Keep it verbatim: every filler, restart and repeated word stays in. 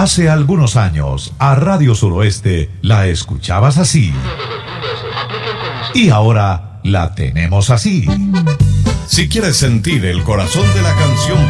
Hace algunos años, a Radio Suroeste la escuchabas así. Y ahora la tenemos así. Si quieres sentir el corazón de la canción